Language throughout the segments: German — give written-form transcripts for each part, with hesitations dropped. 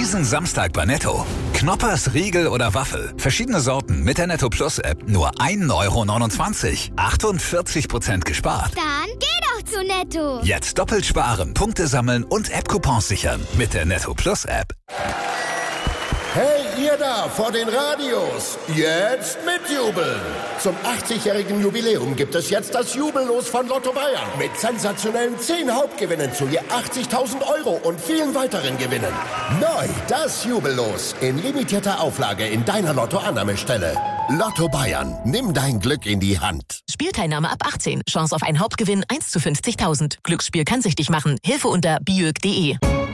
Diesen Samstag bei Netto. Knoppers, Riegel oder Waffel. Verschiedene Sorten mit der Netto Plus App. Nur 1,29 €. 48% gespart. Dann geh doch zu Netto. Jetzt doppelt sparen, Punkte sammeln und App-Coupons sichern. Mit der Netto Plus App. Hey, ihr da vor den Radios, jetzt mitjubeln! Zum 80-jährigen Jubiläum gibt es jetzt das Jubellos von Lotto Bayern mit sensationellen 10 Hauptgewinnen zu je 80.000 € und vielen weiteren Gewinnen. Neu das Jubellos in limitierter Auflage in deiner Lotto-Annahmestelle. Lotto Bayern, nimm dein Glück in die Hand. Spielteilnahme ab 18. Chance auf einen Hauptgewinn 1 zu 50.000. Glücksspiel kann süchtig machen. Hilfe unter biög.de.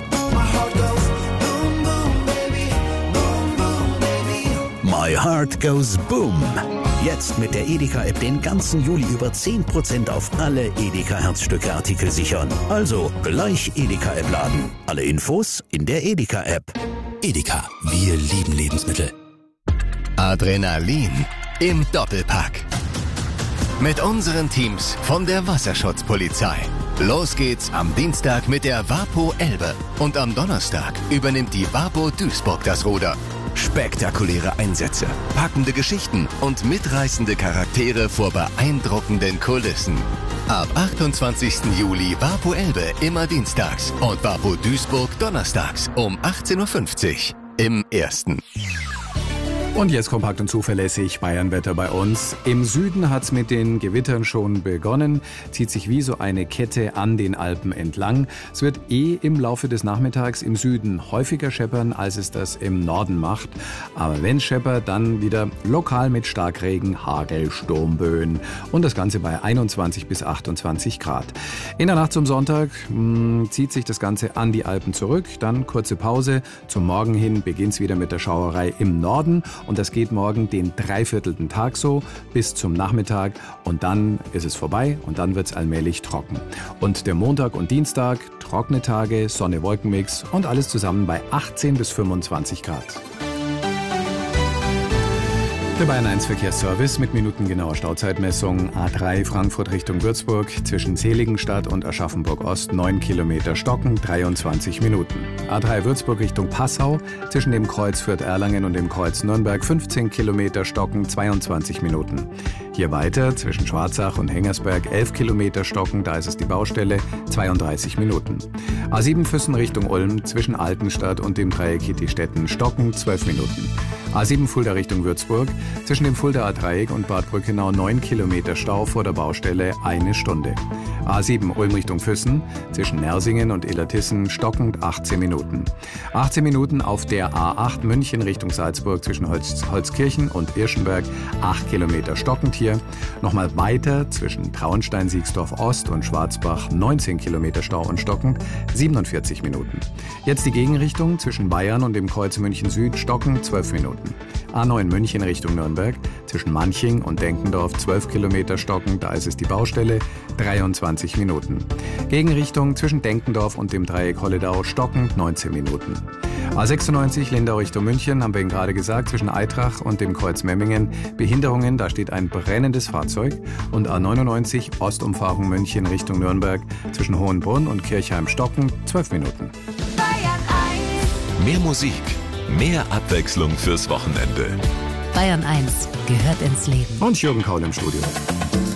My Heart Goes Boom. Jetzt mit der Edeka-App den ganzen Juli über 10% auf alle Edeka-Herzstücke-Artikel sichern. Also gleich Edeka-App laden. Alle Infos in der Edeka-App. Edeka, wir lieben Lebensmittel. Adrenalin im Doppelpack. Mit unseren Teams von der Wasserschutzpolizei. Los geht's am Dienstag mit der Wapo Elbe. Und am Donnerstag übernimmt die Wapo Duisburg das Ruder. Spektakuläre Einsätze, packende Geschichten und mitreißende Charaktere vor beeindruckenden Kulissen. Ab 28. Juli Wapo Elbe immer dienstags und Wapo Duisburg donnerstags um 18:50 Uhr im Ersten. Und jetzt kompakt und zuverlässig Bayernwetter bei uns. Im Süden hat's mit den Gewittern schon begonnen, zieht sich wie so eine Kette an den Alpen entlang. Es wird im Laufe des Nachmittags im Süden häufiger scheppern, als es das im Norden macht. Aber wenn es scheppert, dann wieder lokal mit Starkregen, Hagel, Sturmböen und das Ganze bei 21 bis 28 Grad. In der Nacht zum Sonntag zieht sich das Ganze an die Alpen zurück, dann kurze Pause. Zum Morgen hin beginnt's wieder mit der Schauerei im Norden. Und das geht morgen den 3/4 Tag so bis zum Nachmittag und dann ist es vorbei und dann wird es allmählich trocken. Und der Montag und Dienstag, trockene Tage, Sonne-Wolkenmix und alles zusammen bei 18 bis 25 Grad. Der Bayern 1 Verkehrsservice mit minutengenauer Stauzeitmessung. A3 Frankfurt Richtung Würzburg zwischen Seligenstadt und Aschaffenburg-Ost 9 Kilometer Stocken, 23 Minuten. A3 Würzburg Richtung Passau zwischen dem Kreuz Fürth-Erlangen und dem Kreuz Nürnberg 15 Kilometer Stocken, 22 Minuten. Hier weiter zwischen Schwarzach und Hengersberg 11 Kilometer Stocken, da ist es die Baustelle, 32 Minuten. A7 Füssen Richtung Ulm zwischen Altenstadt und dem Dreieck Kittistetten Stocken, 12 Minuten. A7 Fulda Richtung Würzburg zwischen dem Fuldaer Dreieck und Bad Brückenau 9 Kilometer Stau vor der Baustelle, 1 Stunde. A7 Ulm Richtung Füssen zwischen Nersingen und Illertissen stockend 18 Minuten. 18 Minuten auf der A8 München Richtung Salzburg zwischen Holzkirchen und Irschenberg, 8 Kilometer stockend hier. Nochmal weiter zwischen Traunstein-Siegsdorf Ost und Schwarzbach 19 Kilometer Stau und stockend, 47 Minuten. Jetzt die Gegenrichtung zwischen Bayern und dem Kreuz München Süd stockend, 12 Minuten. A9 München Richtung Nürnberg zwischen Manching und Denkendorf 12 Kilometer stockend, da ist es die Baustelle, 23 Minuten. Gegenrichtung zwischen Denkendorf und dem Dreieck Holledau stockend, 19 Minuten. A96 Lindau Richtung München, haben wir Ihnen gerade gesagt, zwischen Eitrach und dem Kreuz Memmingen Behinderungen, da steht ein brennendes Fahrzeug. Und A99 Ostumfahrung München Richtung Nürnberg zwischen Hohenbrunn und Kirchheim stockend, 12 Minuten. Bayern 1. Mehr Musik, mehr Abwechslung fürs Wochenende. Bayern 1 gehört ins Leben. Und Jürgen Kaul im Studio.